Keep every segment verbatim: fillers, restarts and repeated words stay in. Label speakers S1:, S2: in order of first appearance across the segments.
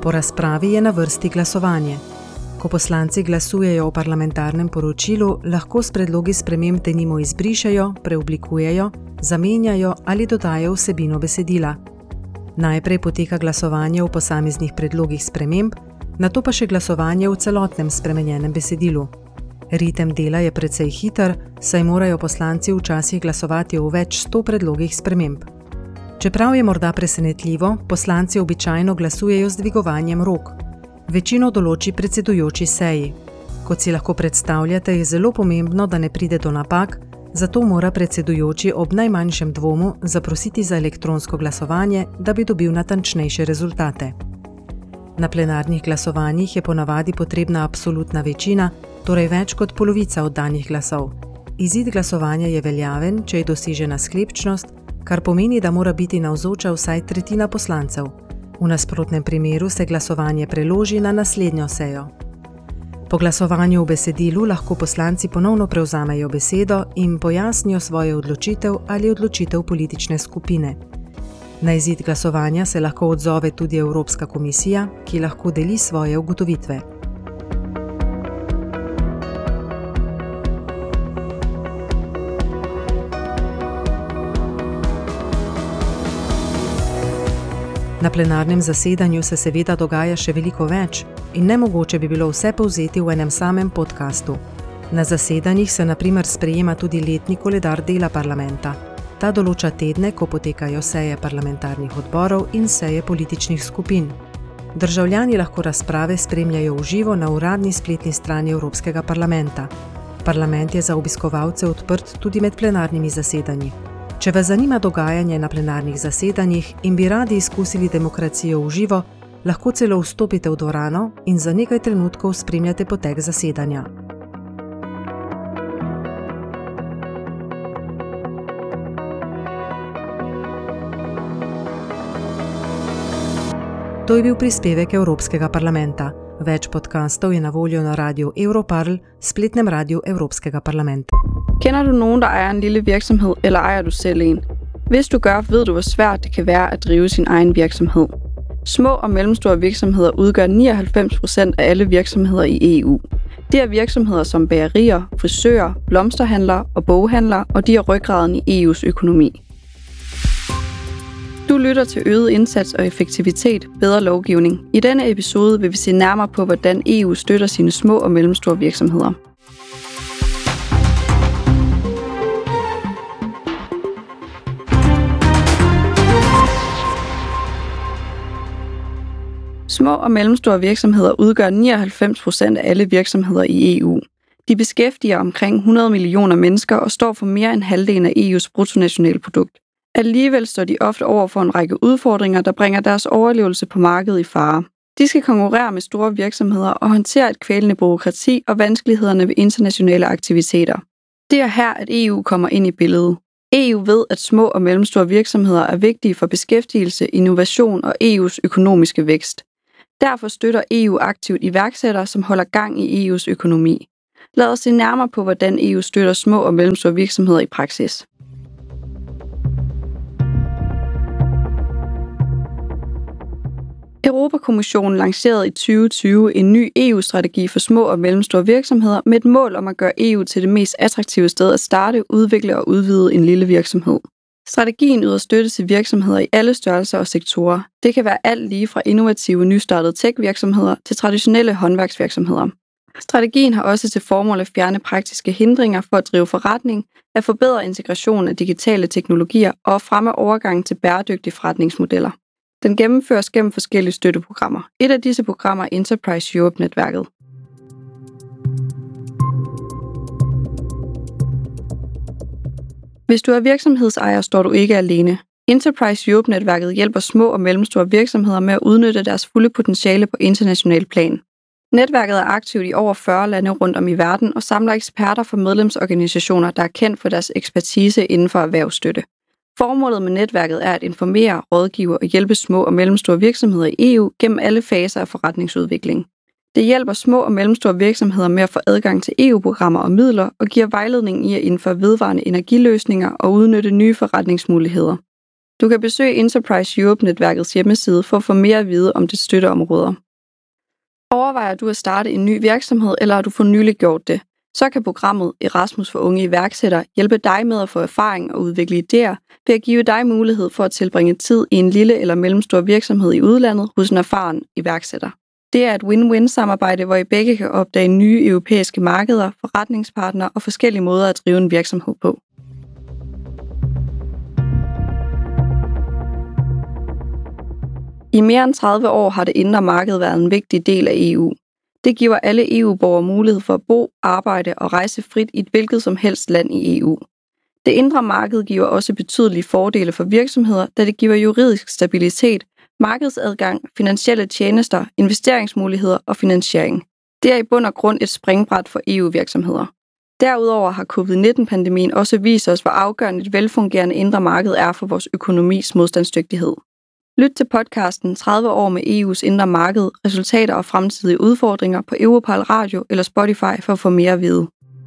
S1: Po razpravi je na vrsti glasovanje. Ko poslanci glasujejo o parlamentarnem poročilu, lahko s predlogi sprememb denimo izbrišejo, preoblikujejo, zamenjajo ali dodajo vsebino besedila. Najprej poteka glasovanje o posameznih predlogih sprememb, nato pa še glasovanje v celotnem spremenjenem besedilu. Ritem dela je precej hiter, saj morajo poslanci včasih glasovati o več sto predlogih sprememb. Čeprav je morda presenetljivo, poslanci običajno glasujejo z dvigovanjem rok. Večino določi predsedujoči seji. Kot si lahko predstavljate, je zelo pomembno, da ne pride do napak, zato mora predsedujoči ob najmanjšem dvomu zaprositi za elektronsko glasovanje, da bi dobil natančnejše rezultate. Na plenarnih glasovanjih je ponavadi potrebna absolutna večina, torej več kot polovica oddanih glasov. Izid glasovanja je veljaven, če je dosežena sklepčnost, kar pomeni, da mora biti navzoča vsaj tretjina poslancev. V nasprotnem primeru se glasovanje preloži na naslednjo sejo. Po glasovanju v besedilu lahko poslanci ponovno prevzamejo besedo in pojasnijo svojo odločitev ali odločitev politične skupine. Na izid glasovanja se lahko odzove tudi Evropska komisija, ki lahko deli svoje ugotovitve. Na plenarnem zasedanju se seveda dogaja še veliko več in nemogoče bi bilo vse povzeti v enem samem podcastu. Na zasedanjih se na primer sprejema tudi letni koledar dela parlamenta. Ta določa tedne, ko potekajo seje parlamentarnih odborov in seje političnih skupin. Državljani lahko razprave spremljajo v živo na uradni spletni strani Evropskega parlamenta. Parlament je za obiskovalce odprt tudi med plenarnimi zasedanji. Če vas zanima dogajanje na plenarnih zasedanjih in bi radi izkusili demokracijo v živo, lahko celo vstopite v dvorano in za nekaj trenutkov spremljate potek zasedanja. To je bil prispevek Evropskega parlamenta. Več podcastov je na voljo na radiju Europarl, spletnem radiju Evropskega parlamenta.
S2: Kender du nogen, der ejer en lille virksomhed, eller ejer du selv en? Hvis du gør, ved du, hvor svært det kan være at drive sin egen virksomhed. Små og mellemstore virksomheder udgør nioghalvfems procent af alle virksomheder i E U. Det er virksomheder som bagerier, frisører, blomsterhandlere og boghandlere, og de er ryggraden i E U's økonomi. Du lytter til øget indsats og effektivitet, bedre lovgivning. I denne episode vil vi se nærmere på, hvordan E U støtter sine små og mellemstore virksomheder. Små og mellemstore virksomheder udgør nioghalvfems procent af alle virksomheder i E U. De beskæftiger omkring hundrede millioner mennesker og står for mere end halvdelen af E U's bruttonationalprodukt. Alligevel står de ofte over for en række udfordringer, der bringer deres overlevelse på markedet i fare. De skal konkurrere med store virksomheder og håndtere et kvælende bureaukrati og vanskelighederne ved internationale aktiviteter. Det er her, at E U kommer ind i billedet. E U ved, at små og mellemstore virksomheder er vigtige for beskæftigelse, innovation og E U's økonomiske vækst. Derfor støtter E U aktivt iværksættere, som holder gang i E U's økonomi. Lad os se nærmere på, hvordan E U støtter små og mellemstore virksomheder i praksis. Europakommissionen lancerede i tyve tyve en ny E U-strategi for små og mellemstore virksomheder med et mål om at gøre E U til det mest attraktive sted at starte, udvikle og udvide en lille virksomhed. Strategien yder støtte til virksomheder i alle størrelser og sektorer. Det kan være alt lige fra innovative, nystartede tech-virksomheder til traditionelle håndværksvirksomheder. Strategien har også til formål at fjerne praktiske hindringer for at drive forretning, at forbedre integration af digitale teknologier og at fremme overgangen til bæredygtige forretningsmodeller. Den gennemføres gennem forskellige støtteprogrammer. Et af disse programmer er Enterprise Europe-netværket. Hvis du er virksomhedsejer, står du ikke alene. Enterprise Europe-netværket hjælper små og mellemstore virksomheder med at udnytte deres fulde potentiale på international plan. Netværket er aktivt i over fyrre lande rundt om i verden og samler eksperter fra medlemsorganisationer, der er kendt for deres ekspertise inden for erhvervsstøtte. Formålet med netværket er at informere, rådgive og hjælpe små og mellemstore virksomheder i E U gennem alle faser af forretningsudvikling. Det hjælper små og mellemstore virksomheder med at få adgang til E U-programmer og midler og giver vejledning i at indføre vedvarende energiløsninger og udnytte nye forretningsmuligheder. Du kan besøge Enterprise Europe-netværkets hjemmeside for at få mere at vide om dets støtteområder. Overvejer du at starte en ny virksomhed, eller har du for nylig gjort det, så kan programmet Erasmus for unge iværksættere hjælpe dig med at få erfaring og udvikle idéer ved at give dig mulighed for at tilbringe tid i en lille eller mellemstor virksomhed i udlandet hos en erfaren iværksætter. Det er et win-win-samarbejde, hvor I begge kan opdage nye europæiske markeder, forretningspartnere og forskellige måder at drive en virksomhed på. I mere end tredive år har det indre marked været en vigtig del af E U. Det giver alle E U-borgere mulighed for at bo, arbejde og rejse frit i et hvilket som helst land i E U. Det indre marked giver også betydelige fordele for virksomheder, da det giver juridisk stabilitet, markedsadgang, finansielle tjenester, investeringsmuligheder og finansiering. Det er i bund og grund et springbræt for E U-virksomheder. Derudover har covid nitten-pandemien også vist os, hvor afgørende et velfungerende indre marked er for vores økonomis modstandsdygtighed. Lyt til podcasten tredive år med E U's indre marked, resultater og fremtidige udfordringer på Europal Radio eller Spotify for at få mere at vide.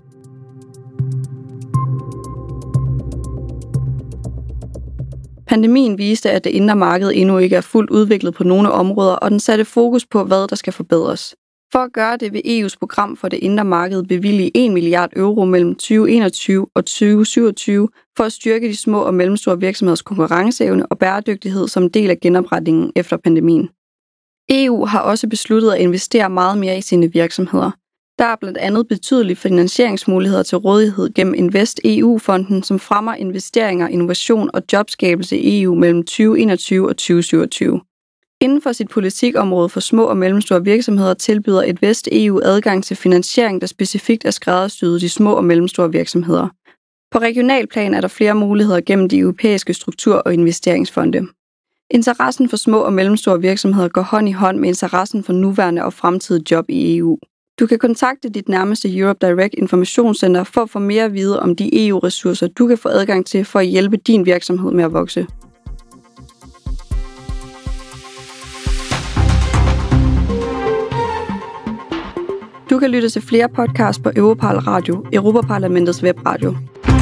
S2: Pandemien viste, at det indre marked endnu ikke er fuldt udviklet på nogle områder, og den satte fokus på, hvad der skal forbedres. For at gøre det vil E U's program for det indre marked bevilge en milliard euro mellem tyve enogtyve og tyve syvogtyve for at styrke de små og mellemstore virksomheders konkurrenceevne og bæredygtighed som del af genopretningen efter pandemien. E U har også besluttet at investere meget mere i sine virksomheder. Der er blandt andet betydelige finansieringsmuligheder til rådighed gennem Invest E U-fonden, som fremmer investeringer, innovation og jobskabelse i E U mellem tyve enogtyve og tyve syvogtyve. Inden for sit politikområde for små og mellemstore virksomheder tilbyder Invest E U adgang til finansiering, der specifikt er skræddersyet de små og mellemstore virksomheder. På regional plan er der flere muligheder gennem de europæiske struktur- og investeringsfonde. Interessen for små og mellemstore virksomheder går hånd i hånd med interessen for nuværende og fremtidige job i E U. Du kan kontakte dit nærmeste Europe Direct Informationscenter for at få mere at vide om de E U-ressourcer, du kan få adgang til for at hjælpe din virksomhed med at vokse. Du kan lytte til flere podcasts på Europal Radio, Europaparlamentets webradio.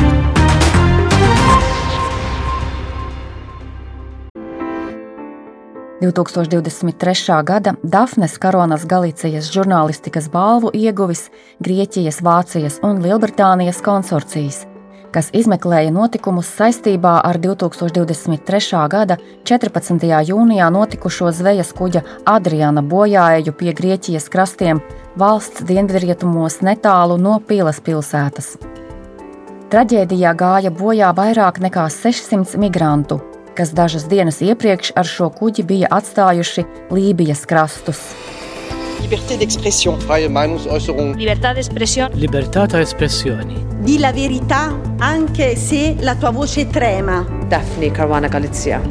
S3: divtūkstoš divdesmit trešā gada Dafnes Karonas Galicijas žurnālistikas balvu ieguvis Grieķijas, Vācijas un Lielbritānijas konsorcijas, kas izmeklēja notikumus saistībā ar divtūkstoš divdesmit trešā gada četrpadsmitajā jūnijā notikušo zvejas kuģa Adriana bojāeju pie Grieķijas krastiem valsts dienvidrietumos netālu no Piles pilsētas. Traģēdijā gāja bojā vairāk nekā sešsimt migrantu, kas dažas dienas iepriekš ar šo kuģi bija atstājuši Lībijas krastus.
S4: Liberté d'expression. Freie Meinungsäußerung.
S5: Libertà d'espressione.
S6: Libertà d'espressione.
S7: Di la verità anche se la tua voce trema.
S8: Daphne Caruana Galizia.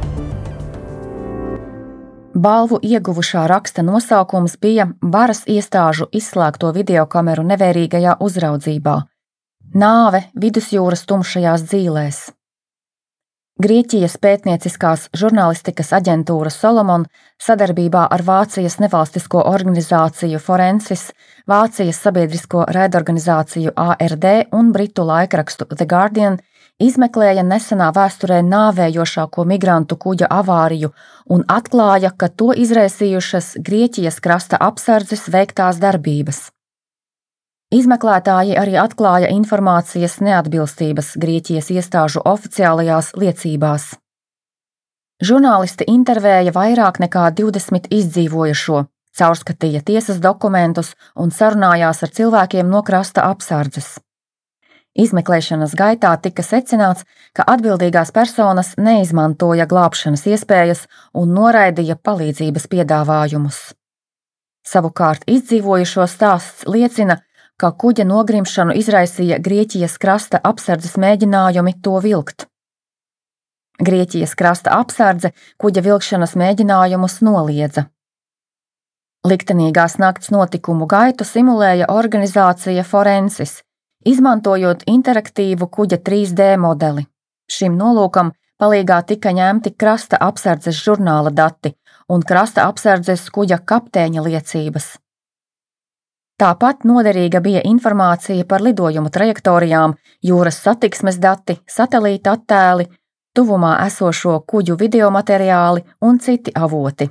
S3: Balvu ieguvušā raksta nosaukums bija varas iestāžu izslēgto videokameru nevērīgajā uzraudzībā. Nāve vidusjūras tumšajās dzīlēs. Grieķijas pētnieciskās žurnālistikas aģentūra Solomon sadarbībā ar Vācijas nevalstisko organizāciju Forensis, Vācijas sabiedrisko raidorganizāciju A R D un britu laikrakstu The Guardian izmeklēja nesenā vēsturē nāvējošāko migrantu kuģa avāriju un atklāja, ka to izraisījušas Grieķijas krasta apsardzes veiktās darbības. Izmeklētāji arī atklāja informācijas neatbilstības Grieķijas iestāžu oficiālajās liecībās. Žurnālisti intervēja vairāk nekā divdesmit izdzīvojušo, caurskatīja tiesas dokumentus un sarunājās ar cilvēkiem no krasta apsardzes. Izmeklēšanas gaitā tika secināts, ka atbildīgās personas neizmantoja glābšanas iespējas un noraidīja palīdzības piedāvājumus. Savukārt izdzīvojušo stāsts liecina, ka kuģa nogrimšanu izraisīja Grieķijas krasta apsardzes mēģinājumi to vilkt. Grieķijas krasta apsardze kuģa vilkšanas mēģinājumus noliedza. Liktenīgās nakts notikumu gaitu simulēja organizācija Forensis, izmantojot interaktīvu kuģa trīs D modeli. Šim nolūkam palīgā tika ņemti krasta apsardzes žurnāla dati un krasta apsardzes kuģa kapteiņa liecības. Tāpat noderīga bija informācija par lidojumu trajektorijām, jūras satiksmes dati, satelīta attēli tuvumā esošo kuģu videomateriāli un citi avoti.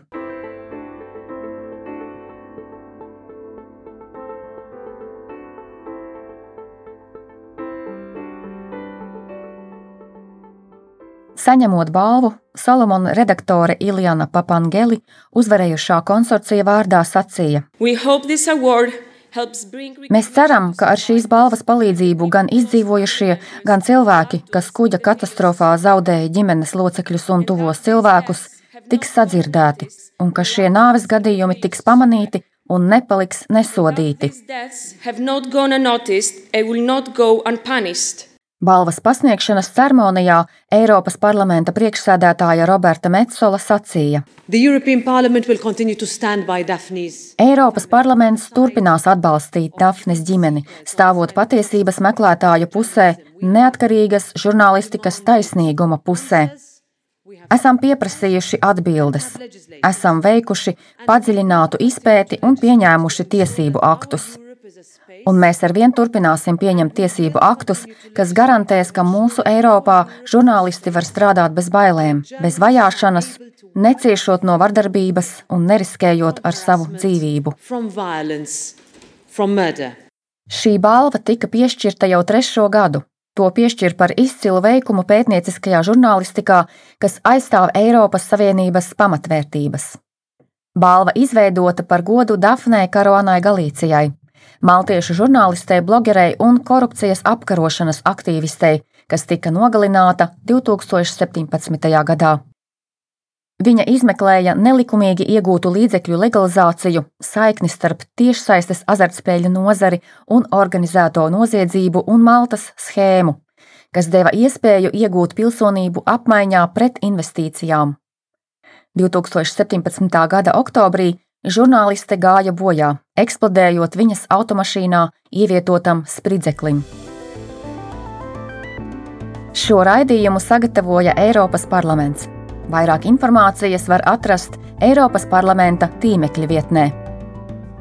S3: Saņemot balvu, Solomona redaktore Iljana Papangeli uzvarējušā konsorcija vārdā sacīja: Mēs ceram, ka ar šīs balvas palīdzību gan izdzīvojušie, gan cilvēki, kas kuģa katastrofā zaudēja ģimenes locekļus un tuvos cilvēkus, tiks sadzirdēti, un ka šie nāves gadījumi tiks pamanīti un nepaliks nesodīti. Balvas pasniegšanas ceremonijā Eiropas parlamenta priekšsēdētāja Roberta Metsola sacīja: Eiropas parlaments turpinās atbalstīt Dafnes ģimeni, stāvot patiesības meklētāju pusē, neatkarīgas žurnālistikas taisnīguma pusē. Esam pieprasījuši atbildes, esam veikuši padziļinātu izpēti un pieņēmuši tiesību aktus. Un mēs arvien turpināsim pieņemt tiesību aktus, kas garantēs, ka mūsu Eiropā žurnālisti var strādāt bez bailēm, bez vajāšanas, neciešot no vardarbības un neriskējot ar savu dzīvību. Šī balva tika piešķirta jau trešo gadu. To piešķir par izcilu veikumu pētnieciskajā žurnālistikā, kas aizstāv Eiropas Savienības pamatvērtības. Balva izveidota par godu Dafnei Karuanai Galīcijai, maltiešu žurnālistei, blogerei un korupcijas apkarošanas aktīvistei, kas tika nogalināta divtūkstoš septiņpadsmitajā gadā. Viņa izmeklēja nelikumīgi iegūtu līdzekļu legalizāciju, saikni starp tiešsaistes azartspēļu nozari un organizēto noziedzību un Maltas schēmu, kas deva iespēju iegūt pilsonību apmaiņā pret investīcijām. divtūkstoš septiņpadsmitā gada oktobrī žurnāliste gāja bojā, eksplodējot viņas automašīnā ievietotam spridzeklim. Šo raidījumu sagatavoja Eiropas parlaments. Vairāk informācijas var atrast Eiropas parlamenta tīmekļa vietnē.